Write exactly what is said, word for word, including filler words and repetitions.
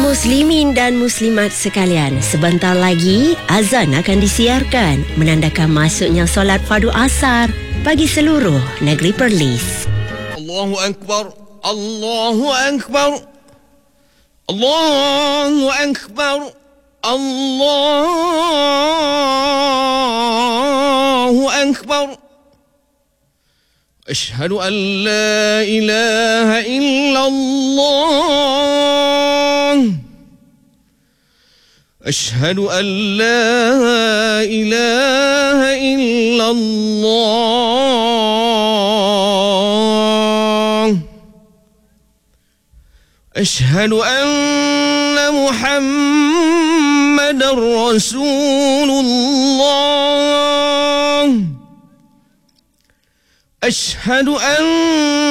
Muslimin dan muslimat sekalian, sebentar lagi azan akan disiarkan menandakan masuknya solat fardu asar bagi seluruh negeri Perlis. Allahu Akbar, Allahu Akbar, Allahu Akbar, Allahu Akbar. Ashhadu an la ilaha illallah. Ashhadu an la ilaha illallah. Ashhadu anna Muhammadar Rasulullah. أشهد أن